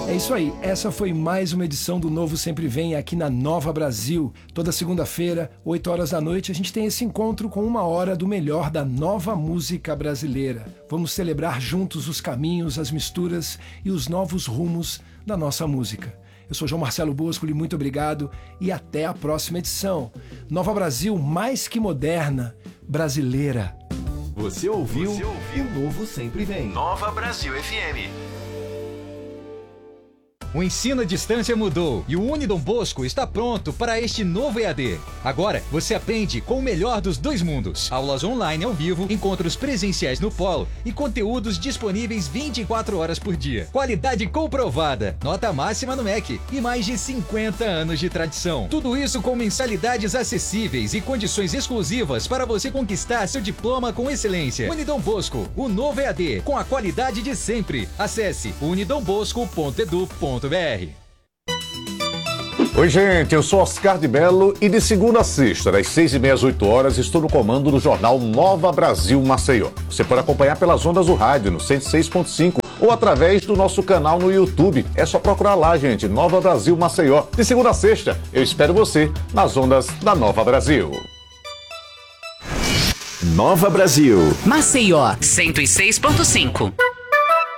É isso aí, essa foi mais uma edição do Novo Sempre Vem aqui na Nova Brasil. Toda segunda-feira, 8 horas da noite, a gente tem esse encontro com 1 hora do melhor da nova música brasileira. Vamos celebrar juntos os caminhos, as misturas e os novos rumos da nossa música. Eu sou João Marcelo Boscoli, muito obrigado e até a próxima edição. Nova Brasil, mais que moderna, brasileira. Você ouviu o Novo Sempre Vem. Nova Brasil FM. O ensino à distância mudou e o Unidom Bosco está pronto para este novo EAD. Agora, você aprende com o melhor dos dois mundos. Aulas online ao vivo, encontros presenciais no polo e conteúdos disponíveis 24 horas por dia. Qualidade comprovada, nota máxima no MEC e mais de 50 anos de tradição. Tudo isso com mensalidades acessíveis e condições exclusivas para você conquistar seu diploma com excelência. Unidom Bosco, o novo EAD, com a qualidade de sempre. Acesse unidombosco.edu.br. Oi, gente, eu sou Oscar de Mello e de segunda a sexta, das 6h30 às 8 horas, estou no comando do jornal Nova Brasil Maceió. Você pode acompanhar pelas ondas do rádio no 106.5 ou através do nosso canal no YouTube. É só procurar lá, gente, Nova Brasil Maceió. De segunda a sexta, eu espero você nas ondas da Nova Brasil. Nova Brasil. Maceió 106.5.